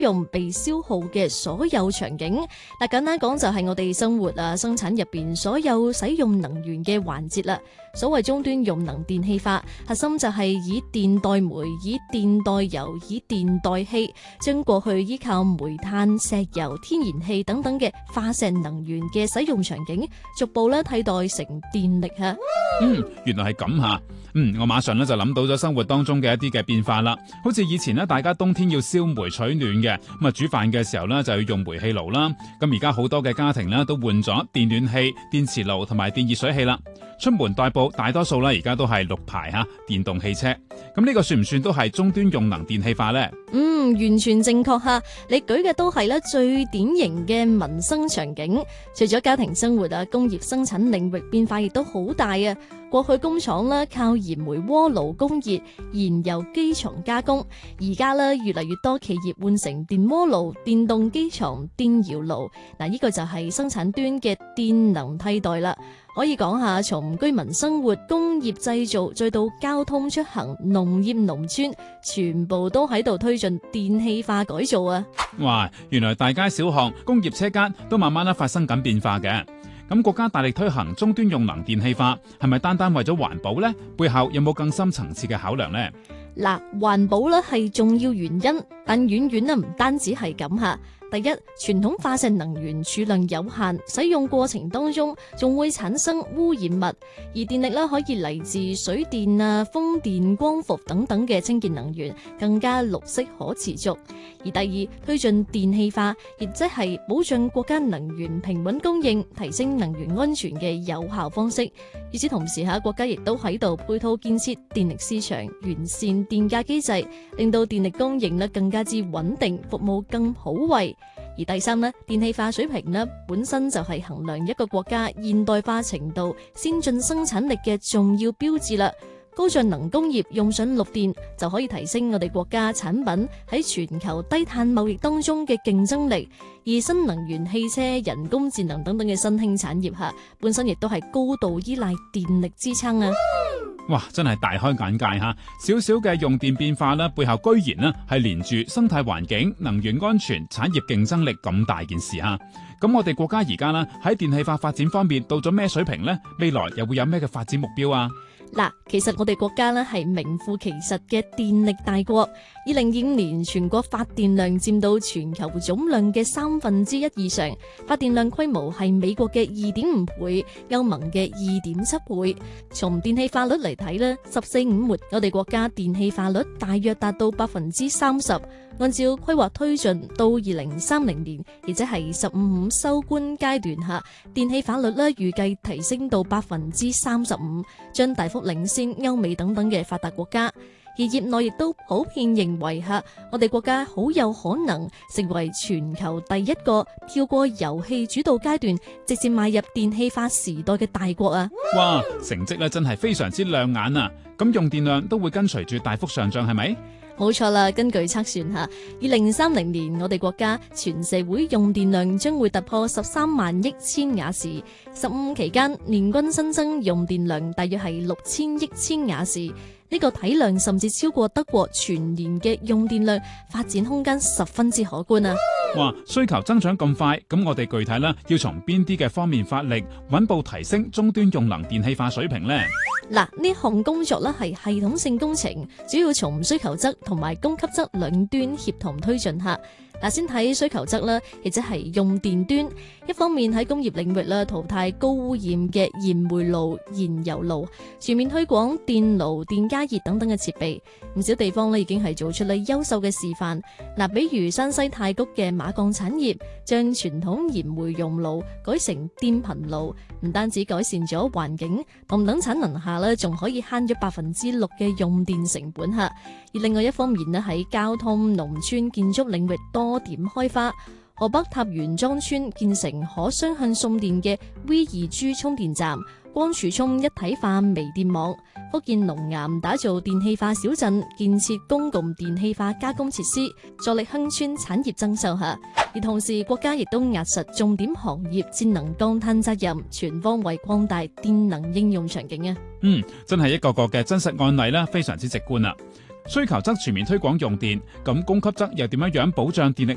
用被消耗嘅所有場景。嗱，簡單講就係我哋生活生產入邊所有使用能源嘅環節啦。所謂終端用能電氣化，核心就係以電代煤、以電代油、以電代氣，將過去依靠煤炭、石油、天然氣等等嘅化石能源嘅使用場景，逐步替代成電力吓。 原來係咁吓。我馬上就諗到咗生活當中嘅一啲嘅變化啦。好似以前大家冬天要燒煤取暖嘅，咁啊煮飯嘅時候就要用煤氣爐啦。咁而家好多嘅家庭都換咗電暖氣、電磁爐同埋電熱水器啦。出門代步大多數而家都係6排電動汽車。咁呢個算唔算都係終端用能電氣化呢？ 完全正確吓，你舉嘅都係最典型嘅民生場景。除咗家庭生活工業生產領域變化亦都好大啊。過去工廠靠燃煤鍋爐供熱，燃油機床加工，而家越嚟越多企業換成電鍋爐、電動機床、電窯爐。呢個就係生產端嘅電能替代啦。可以講下，從居民生活、工業製造，再到交通出行、農業農村，全部都喺度推進電氣化改造啊！ 哇，原來大街小巷、工業車間都慢慢發生緊變化嘅。咁國家大力推行終端用能電氣化，係咪單單為咗環保呢？背後有冇更深層次嘅考量呢？ 嗱，環保係重要原因，但遠遠唔單止係咁吓。第一，傳統化石能源儲量有限，使用過程當中仲會產生污染物，而電力可以嚟自水電、風電、光伏等等嘅清潔能源，更加綠色可持續。而第二，推進電氣化，亦即係保障國家能源平穩供應、提升能源安全嘅有效方式。與此同時，國家亦都喺度配套建設電力市場，完善電價機制，令到電力供應更加之穩定，服務更普惠。而第三，電氣化水平本身就係衡量一個國家現代化程度、先進生產力嘅重要標誌啦。高進能工業用上綠電，就可以提升我哋國家產品喺全球低碳貿易當中嘅競爭力。而新能源汽車、人工智能等等嘅新興產業本身亦都係高度依賴電力支撐啊！ 哇，真係大開眼界吓！少少嘅用電變化背後居然係連住生態環境、能源安全、產業競爭力咁大件事吓。咁我哋國家而家喺電氣化發展方面到咗咩水平呢？未來又會有咩嘅發展目標啊？ 嗱，其實我哋國家係名副其實嘅電力大國。2025年全國發電量佔到全球總量嘅1/3以上，發電量規模係美國嘅2.5倍，歐盟嘅2.7倍。從電氣化率嚟睇，14-5末我哋國家電氣化率大約達到30%。按照規劃推進到2030年，亦即係15-5收官階段下，電氣化率預計提升到35%，將大幅領先歐美等等嘅發達國家。而業內亦都普遍認為我哋國家好有可能成為全球第一個跳過油氣主導階段，直接邁入電氣化時代嘅大國啊！ 哇，成績真係非常之亮眼啊！咁用電量都會跟隨住大幅上漲，係咪？ 冇錯啦，根據測算2030年我哋國家全社會用電量將會突破13萬億千瓦時，15期間年均新增用電量大約係6000億千瓦時。呢個體量甚至超過德國全年嘅用電量，發展空間十分之可觀啊！ 哇，需求增長咁快，咁我哋具體要從邊啲嘅方面發力，穩步提升終端用能電氣化水平呢？ 嗱，呢項工作係系統性工程，主要從需求側同埋供給側兩端協同推進下。先睇需求側亦即係用電端。一方面喺工業領域淘汰高污染嘅燃煤爐、燃油爐，全面推廣電爐、電加熱等等嘅設備。唔少地方已經係做出優秀嘅示範。比如山西太谷嘅馬鋼產業，將傳統燃煤熔爐改成電頻爐，唔單止改善咗環境，同等產能下仲可以慳咗6%嘅用電成本下。而另外一方面喺交通、農村建築領域多點開花。河北塔園莊村建成可雙向送電嘅 V2G 充電站，光儲充一體化微電網。福建龍岩打造電氣化小鎮，建設公共電氣化加工設施，助力鄉村產業增收下。而同時，國家亦都壓實重點行業節能降碳責任，全方位擴大電能應用場景啊！ 真係一個個嘅真實案例啦，非常之直觀啦。需求側全面推廣用電，咁供給側又點樣保障電力